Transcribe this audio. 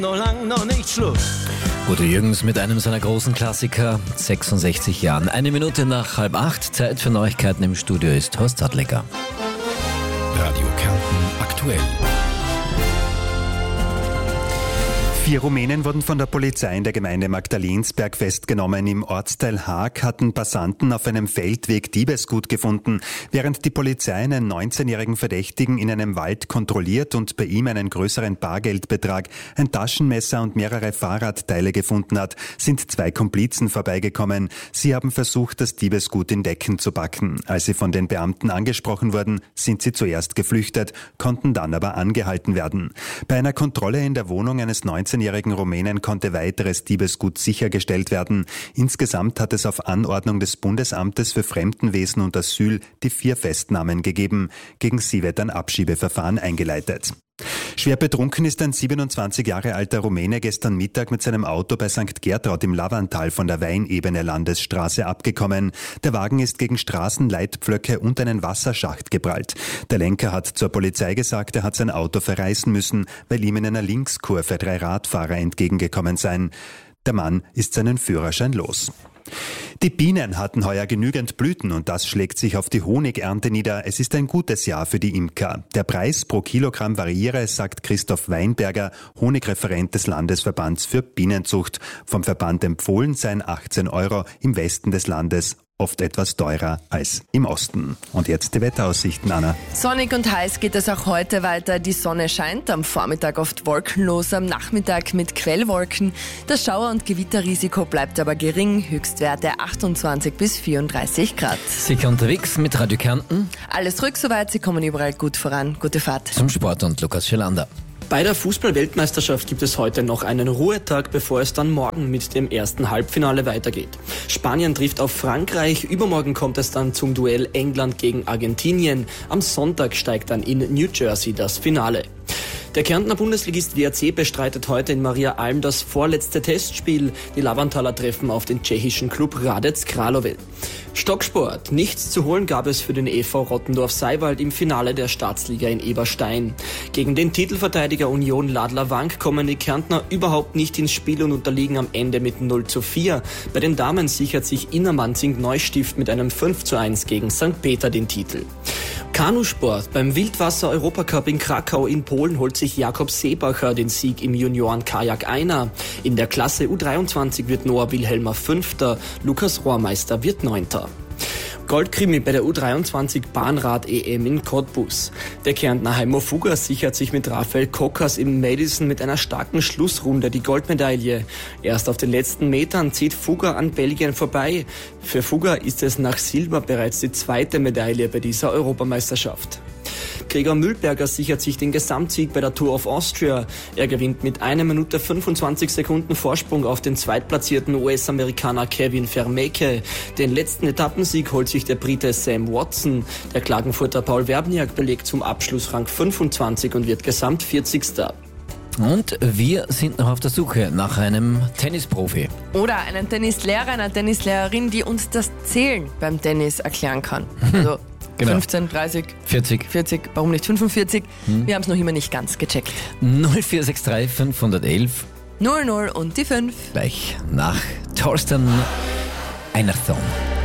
Noch lang, noch nicht Schluss. Udo Jürgens mit einem seiner großen Klassiker, 66 Jahren. 1 Minute nach 7:30, Zeit für Neuigkeiten im Studio ist Horst Sadlecker. Radio Kärnten aktuell. 4 Rumänen wurden von der Polizei in der Gemeinde Magdalensberg festgenommen. Im Ortsteil Haag hatten Passanten auf einem Feldweg Diebesgut gefunden. Während die Polizei einen 19-jährigen Verdächtigen in einem Wald kontrolliert und bei ihm einen größeren Bargeldbetrag, ein Taschenmesser und mehrere Fahrradteile gefunden hat, sind 2 Komplizen vorbeigekommen. Sie haben versucht, das Diebesgut in Decken zu packen. Als sie von den Beamten angesprochen wurden, sind sie zuerst geflüchtet, konnten dann aber angehalten werden. Bei einer Kontrolle in der Wohnung eines 19-jährigen Rumänen konnte weiteres Diebesgut sichergestellt werden. Insgesamt hat es auf Anordnung des Bundesamtes für Fremdenwesen und Asyl die 4 Festnahmen gegeben. Gegen sie wird ein Abschiebeverfahren eingeleitet. Schwer betrunken ist ein 27 Jahre alter Rumäne gestern Mittag mit seinem Auto bei St. Gertraud im Lavantal von der Weinebene Landesstraße abgekommen. Der Wagen ist gegen Straßenleitpflöcke und einen Wasserschacht geprallt. Der Lenker hat zur Polizei gesagt, er hat sein Auto verreißen müssen, weil ihm in einer Linkskurve 3 Radfahrer entgegengekommen seien. Der Mann ist seinen Führerschein los. Die Bienen hatten heuer genügend Blüten und das schlägt sich auf die Honigernte nieder. Es ist ein gutes Jahr für die Imker. Der Preis pro Kilogramm variiere, sagt Christoph Weinberger, Honigreferent des Landesverbands für Bienenzucht. Vom Verband empfohlen seien 18 €, im Westen des Landes oft etwas teurer als im Osten. Und jetzt die Wetteraussichten, Anna. Sonnig und heiß geht es auch heute weiter. Die Sonne scheint, am Vormittag oft wolkenlos, am Nachmittag mit Quellwolken. Das Schauer- und Gewitterrisiko bleibt aber gering, Höchstwerte 28 bis 34 Grad. Sicher unterwegs mit Radio Kärnten. Alles ruhig soweit, Sie kommen überall gut voran. Gute Fahrt. Zum Sport und Lukas Schelander. Bei der Fußball-Weltmeisterschaft gibt es heute noch einen Ruhetag, bevor es dann morgen mit dem ersten Halbfinale weitergeht. Spanien trifft auf Frankreich, übermorgen kommt es dann zum Duell England gegen Argentinien. Am Sonntag steigt dann in New Jersey das Finale. Der Kärntner Bundesligist WRC bestreitet heute in Maria Alm das vorletzte Testspiel. Die Lavantaler treffen auf den tschechischen Klub Hradec Králové. Stocksport. Nichts zu holen gab es für den EV Rottendorf-Seiwald im Finale der Staatsliga in Eberstein. Gegen den Titelverteidiger Union Ladler Wank kommen die Kärntner überhaupt nicht ins Spiel und unterliegen am Ende mit 0:4. Bei den Damen sichert sich Innermanzing Neustift mit einem 5:1 gegen St. Peter den Titel. Kanusport. Beim Wildwasser-Europacup in Krakau in Polen holt sich Jakob Seebacher den Sieg im Junioren-Kajak Einer. In der Klasse U23 wird Noah Wilhelmer 5., Lukas Rohrmeister wird 9. Goldkrimi bei der U23 Bahnrad-EM in Cottbus. Der Kärntner Heimo Fugger sichert sich mit Raphael Kokas im Madison mit einer starken Schlussrunde die Goldmedaille. Erst auf den letzten Metern zieht Fugger an Belgien vorbei. Für Fugger ist es nach Silber bereits die 2. Medaille bei dieser Europameisterschaft. Gregor Mühlberger sichert sich den Gesamtsieg bei der Tour of Austria. Er gewinnt mit 1 Minute 25 Sekunden Vorsprung auf den zweitplatzierten US-Amerikaner Kevin Vermeeke. Den letzten Etappensieg holt sich der Brite Sam Watson. Der Klagenfurter Paul Werbniak belegt zum Abschluss Rang 25 und wird Gesamt 40. Und wir sind noch auf der Suche nach einem Tennisprofi. Oder einen Tennislehrer, einer Tennislehrerin, die uns das Zählen beim Tennis erklären kann. Also Genau. 15, 30, 40. 40, warum nicht 45? Wir haben es noch immer nicht ganz gecheckt. 0463 511. 00 und die 5. Gleich nach Torsten Einerthon.